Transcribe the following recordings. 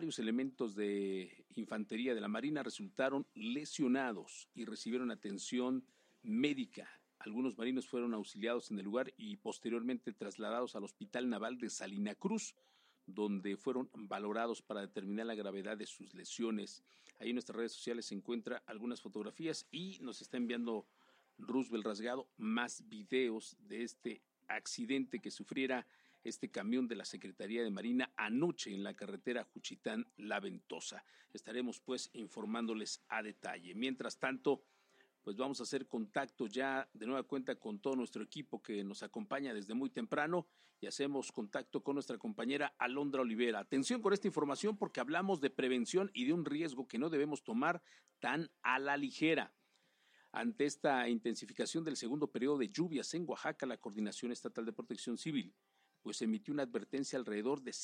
varios elementos de infantería de la Marina resultaron lesionados y recibieron atención médica. Algunos marinos fueron auxiliados en el lugar y posteriormente trasladados al Hospital Naval de Salina Cruz, donde fueron valorados para determinar la gravedad de sus lesiones. Ahí en nuestras redes sociales se encuentran algunas fotografías y nos está enviando Roosevelt Rasgado más videos de este accidente que sufriera este camión de la Secretaría de Marina anoche en la carretera Juchitán-La Ventosa. Estaremos pues informándoles a detalle. Mientras tanto, pues vamos a hacer contacto ya de nueva cuenta con todo nuestro equipo que nos acompaña desde muy temprano y hacemos contacto con nuestra compañera Alondra Olivera. Atención con esta información porque hablamos de prevención y de un riesgo que no debemos tomar tan a la ligera. Ante esta intensificación del segundo periodo de lluvias en Oaxaca, la Coordinación Estatal de Protección Civil pues emitió una advertencia alrededor de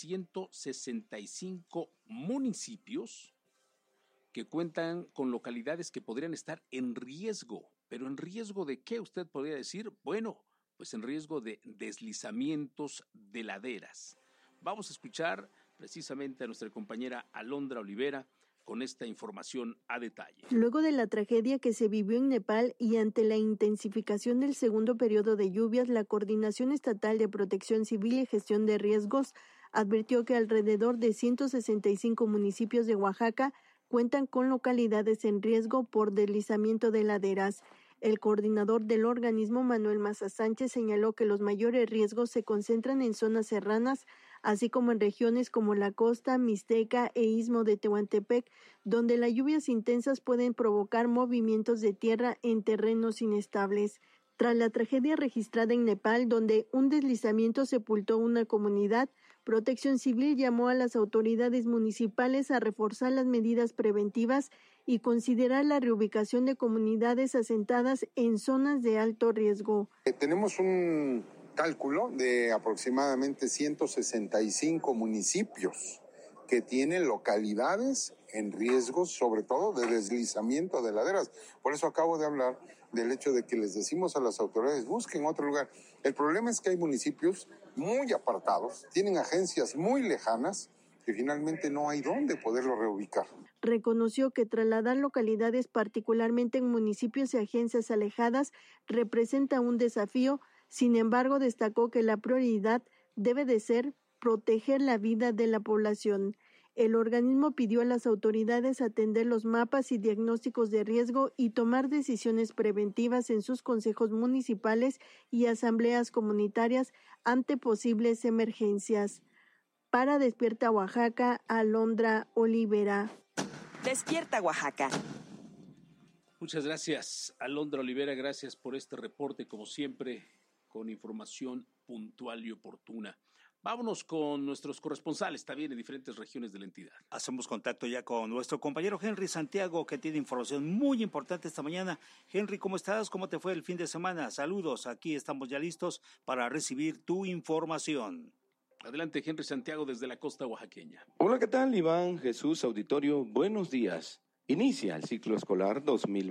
165 municipios que cuentan con localidades que podrían estar en riesgo. ¿Pero en riesgo de qué usted podría decir? Bueno, pues en riesgo de deslizamientos de laderas. Vamos a escuchar precisamente a nuestra compañera Alondra Olivera con esta información a detalle. Luego de la tragedia que se vivió en Nepal y ante la intensificación del segundo periodo de lluvias, la Coordinación Estatal de Protección Civil y Gestión de Riesgos advirtió que alrededor de 165 municipios de Oaxaca cuentan con localidades en riesgo por deslizamiento de laderas. El coordinador del organismo, Manuel Maza Sánchez, señaló que los mayores riesgos se concentran en zonas serranas, así como en regiones como la costa, Mixteca e Istmo de Tehuantepec, donde las lluvias intensas pueden provocar movimientos de tierra en terrenos inestables. Tras la tragedia registrada en Nepal, donde un deslizamiento sepultó una comunidad, Protección Civil llamó a las autoridades municipales a reforzar las medidas preventivas y considerar la reubicación de comunidades asentadas en zonas de alto riesgo. Tenemos un cálculo de aproximadamente 165 municipios que tienen localidades en riesgo, sobre todo de deslizamiento de laderas. Por eso acabo de hablar del hecho de que les decimos a las autoridades, busquen otro lugar. El problema es que hay municipios muy apartados, tienen agencias muy lejanas, que finalmente no hay dónde poderlo reubicar. Reconoció que trasladar localidades, particularmente en municipios y agencias alejadas, representa un desafío. Sin embargo, destacó que la prioridad debe de ser proteger la vida de la población. El organismo pidió a las autoridades atender los mapas y diagnósticos de riesgo y tomar decisiones preventivas en sus consejos municipales y asambleas comunitarias ante posibles emergencias. Para Despierta Oaxaca, Alondra Olivera. Despierta Oaxaca. Muchas gracias, Alondra Olivera, gracias por este reporte, como siempre, con información puntual y oportuna. Vámonos con nuestros corresponsales también en diferentes regiones de la entidad. Hacemos contacto ya con nuestro compañero Henry Santiago, que tiene información muy importante esta mañana. Henry, ¿cómo estás? ¿Cómo te fue el fin de semana? Saludos, aquí estamos ya listos para recibir tu información. Adelante, Henry Santiago, desde la costa oaxaqueña. Hola, ¿qué tal, Iván, Jesús, auditorio? Buenos días. Inicia el ciclo escolar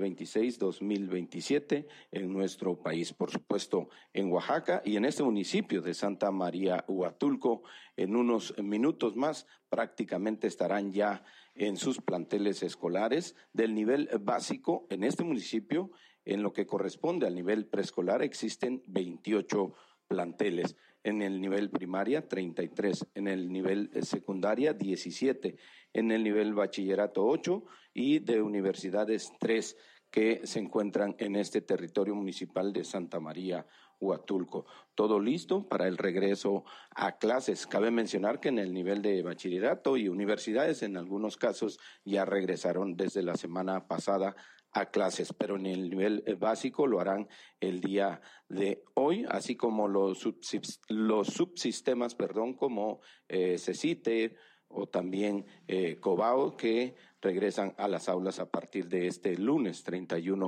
2026-2027 en nuestro país, por supuesto, en Oaxaca y en este municipio de Santa María Huatulco. En unos minutos más prácticamente estarán ya en sus planteles escolares del nivel básico en este municipio. En lo que corresponde al nivel preescolar existen 28 planteles. En el nivel primaria, 33. En el nivel secundaria, 17. En el nivel bachillerato, 8. Y de universidades, 3, que se encuentran en este territorio municipal de Santa María Huatulco. Todo listo para el regreso a clases. Cabe mencionar que en el nivel de bachillerato y universidades, en algunos casos, ya regresaron desde la semana pasada a clases, pero en el nivel básico lo harán el día de hoy, así como los subsistemas, como CECITE o también COBAO, que regresan a las aulas a partir de este lunes 31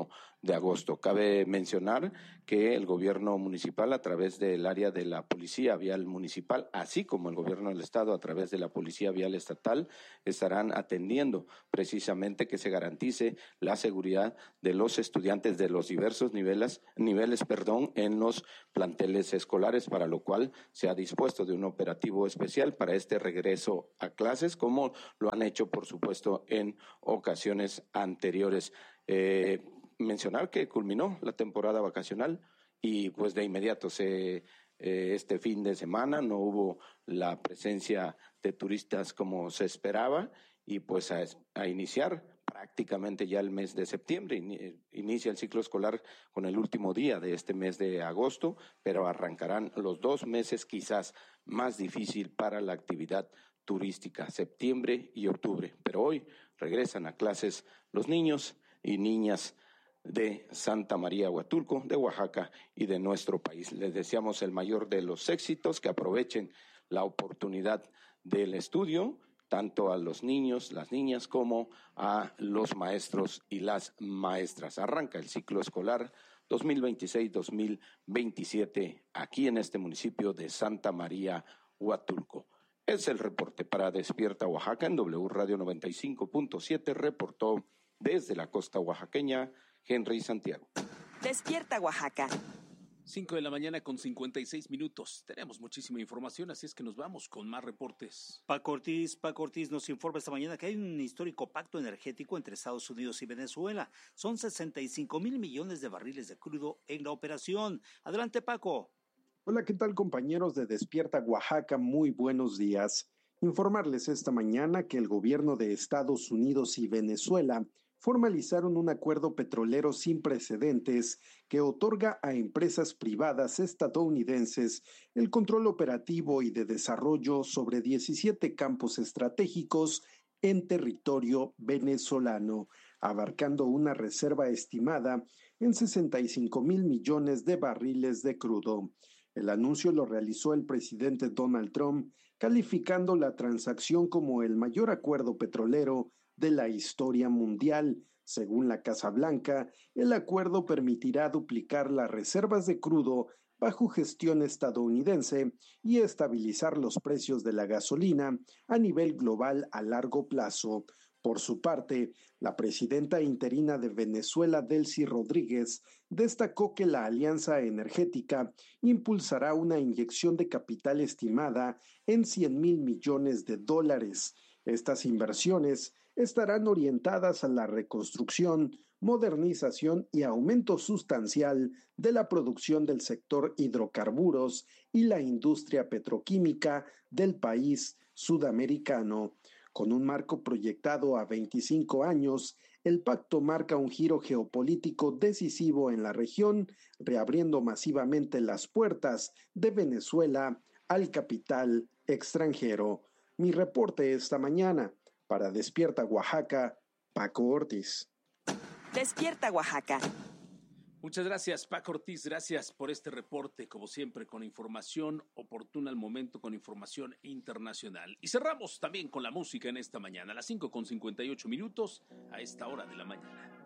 de agosto. Cabe mencionar que el gobierno municipal, a través del área de la Policía Vial Municipal, así como el gobierno del Estado, a través de la Policía Vial Estatal, estarán atendiendo precisamente que se garantice la seguridad de los estudiantes de los diversos niveles, en los planteles escolares, para lo cual se ha dispuesto de un operativo especial para este regreso a clases, como lo han hecho, por supuesto, en ocasiones anteriores. Mencionar que culminó la temporada vacacional y pues de inmediato este fin de semana no hubo la presencia de turistas como se esperaba y pues a iniciar prácticamente ya el mes de septiembre. Inicia el ciclo escolar con el último día de este mes de agosto, pero arrancarán los 2 meses quizás más difícil para la actividad turística, septiembre y octubre. Pero hoy regresan a clases los niños y niñas de Santa María Huatulco, de Oaxaca y de nuestro país. Les deseamos el mayor de los éxitos, que aprovechen la oportunidad del estudio, tanto a los niños, las niñas, como a los maestros y las maestras. Arranca el ciclo escolar 2026-2027 aquí en este municipio de Santa María Huatulco. Es el reporte para Despierta Oaxaca en W Radio 95.7, reportó desde la costa oaxaqueña Henry Santiago. Despierta Oaxaca. 5 de la mañana con 56 minutos. Tenemos muchísima información, así es que nos vamos con más reportes. Paco Ortiz nos informa esta mañana que hay un histórico pacto energético entre Estados Unidos y Venezuela. Son 65,000 millones de barriles de crudo en la operación. Adelante, Paco. Hola, ¿qué tal, compañeros de Despierta Oaxaca? Muy buenos días. Informarles esta mañana que el gobierno de Estados Unidos y Venezuela formalizaron un acuerdo petrolero sin precedentes que otorga a empresas privadas estadounidenses el control operativo y de desarrollo sobre 17 campos estratégicos en territorio venezolano, abarcando una reserva estimada en 65,000 millones de barriles de crudo. El anuncio lo realizó el presidente Donald Trump, calificando la transacción como el mayor acuerdo petrolero de la historia mundial. Según la Casa Blanca, el acuerdo permitirá duplicar las reservas de crudo bajo gestión estadounidense y estabilizar los precios de la gasolina a nivel global a largo plazo. Por su parte, la presidenta interina de Venezuela, Delcy Rodríguez, destacó que la alianza energética impulsará una inyección de capital estimada en 100,000 millones de dólares. Estas inversiones estarán orientadas a la reconstrucción, modernización y aumento sustancial de la producción del sector hidrocarburos y la industria petroquímica del país sudamericano. Con un marco proyectado a 25 años, el pacto marca un giro geopolítico decisivo en la región, reabriendo masivamente las puertas de Venezuela al capital extranjero. Mi reporte esta mañana. Para Despierta Oaxaca, Paco Ortiz. Despierta Oaxaca. Muchas gracias, Paco Ortiz. Gracias por este reporte, como siempre, con información oportuna al momento, con información internacional. Y cerramos también con la música en esta mañana, a las 5:58 a esta hora de la mañana.